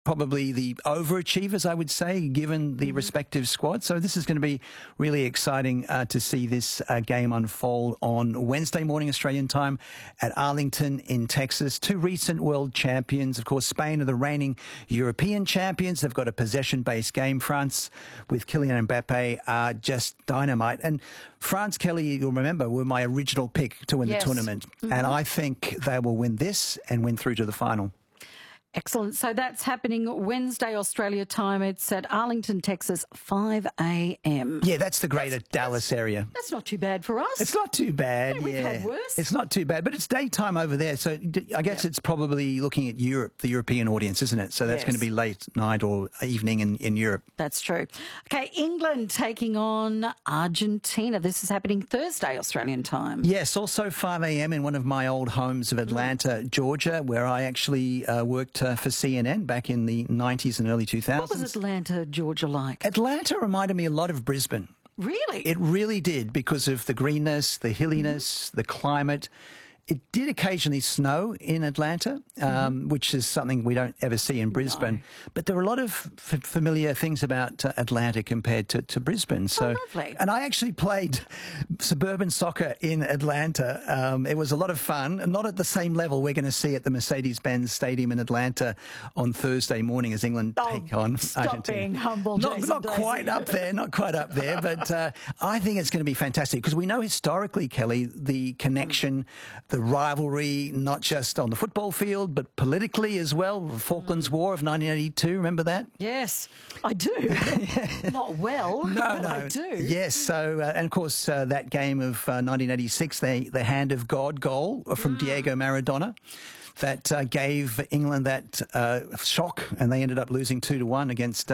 probably the overachievers, I would say, given the respective squad. So this is going to be really exciting to see this game unfold on Wednesday morning Australian time at Arlington in Texas. Two recent world champions. Of course, Spain are the reigning European champions. They've got a possession-based game. France, with Kylian Mbappe, are just dynamite. And France, Kelly, you'll remember, were my original pick to win the tournament. And I think they will win this and win through to the final. Excellent. So that's happening Wednesday, Australia time. It's at Arlington, Texas, 5 a.m. Yeah, that's the greater Dallas area. That's not too bad for us. It's not too bad. Yeah, we've had worse. It's not too bad, but it's daytime over there. So I guess it's probably looking at Europe, the European audience, isn't it? So that's going to be late night or evening in Europe. That's true. Okay, England taking on Argentina. This is happening Thursday, Australian time. Yes, also 5 a.m. in one of my old homes of Atlanta, Georgia, where I actually worked for CNN back in the 90s and early 2000s. What was Atlanta, Georgia like? Atlanta reminded me a lot of Brisbane. Really? It really did, because of the greenness, the hilliness, the climate. It did occasionally snow in Atlanta, which is something we don't ever see in Brisbane. No. But there are a lot of familiar things about Atlanta compared to Brisbane. So, lovely. And I actually played suburban soccer in Atlanta. It was a lot of fun, and not at the same level we're going to see at the Mercedes-Benz Stadium in Atlanta on Thursday morning as England take on stop Argentina. Being humble, not quite up there, not quite up there, but I think it's going to be fantastic, because we know historically, Kelly, the connection, the rivalry, not just on the football field, but politically as well. The Falklands War of 1982, remember that? Yes, I do. Not well, but I do. Yes, so, and of course, that game of 1986, the Hand of God goal from Diego Maradona, that gave England that shock, and they ended up losing 2-1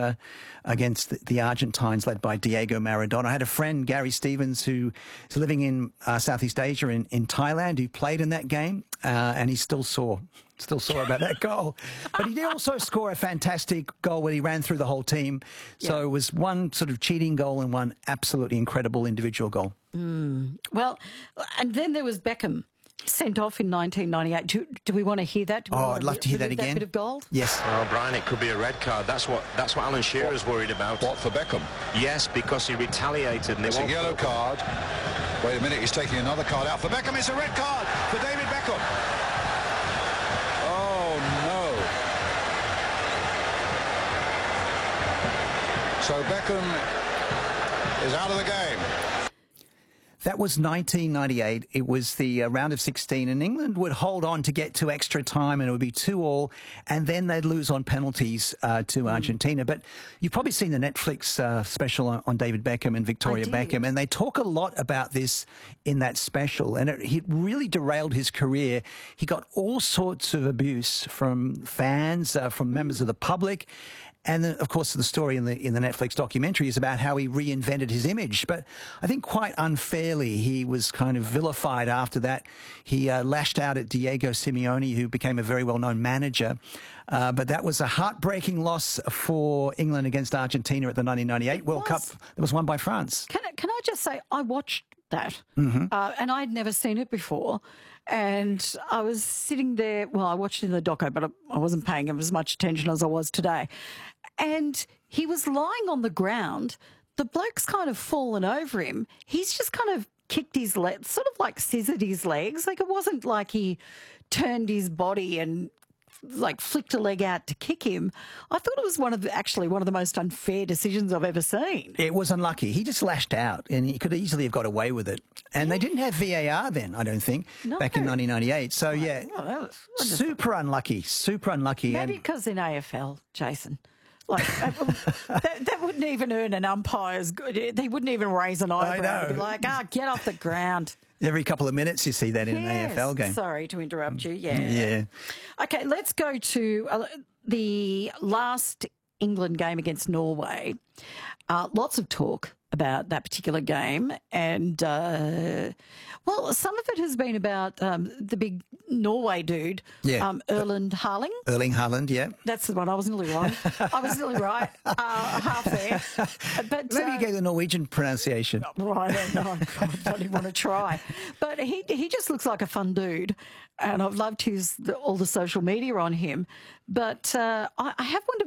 against the Argentines, led by Diego Maradona. I had a friend, Gary Stevens, who is living in Southeast Asia in Thailand, who played in that game, and he still sore about that goal. But he did also score a fantastic goal where he ran through the whole team. So it was one sort of cheating goal and one absolutely incredible individual goal. Well, and then there was Beckham, sent off in 1998. Do we want to hear that? I'd love to hear that again. That bit of gold? Yes. Oh, Brian, it could be a red card. That's what Alan Shearer's worried about. What, for Beckham? Yes, because he retaliated. And it's a yellow card. Wait a minute, he's taking another card out for Beckham. It's a red card for David Beckham. Oh, no. So Beckham is out of the game. That was 1998. It was the round of 16, and England would hold on to get to extra time, and it would be 2-2, and then they'd lose on penalties to Argentina. But you've probably seen the Netflix special on David Beckham and Victoria Beckham, and they talk a lot about this in that special, and it really derailed his career. He got all sorts of abuse from fans, from members of the public. And then, of course, the story in the Netflix documentary is about how he reinvented his image. But I think quite unfairly, he was kind of vilified after that. He lashed out at Diego Simeone, who became a very well-known manager. But that was a heartbreaking loss for England against Argentina at the 1998 World Cup. It was won by France. Can I just say, I watched that, and I'd never seen it before. And I was sitting there, well, I watched it in the doco, but I wasn't paying him as much attention as I was today. And he was lying on the ground. The bloke's kind of fallen over him. He's just kind of kicked his legs, sort of like scissored his legs. Like, it wasn't like he turned his body and like flicked a leg out to kick him. I thought it was one of the most unfair decisions I've ever seen. It was unlucky. He just lashed out, and he could easily have got away with it. And they didn't have VAR then, I don't think, back in 1998. So, super unlucky, super unlucky. Maybe because in AFL, Jason, like that wouldn't even earn an umpire's good. They wouldn't even raise an eyebrow to be like, get off the ground. Every couple of minutes you see that in an AFL game. Sorry to interrupt you. Yeah. Okay, let's go to the last England game against Norway. Lots of talk about that particular game. And, well, some of it has been about the big Norway dude, Erland Haaland. Erling Haaland, yeah. That's the one. I was nearly right. Half there. But Maybe you gave the Norwegian pronunciation. Well, I don't know. I don't even want to try. But he just looks like a fun dude. And I've loved all the social media on him. But I have wondered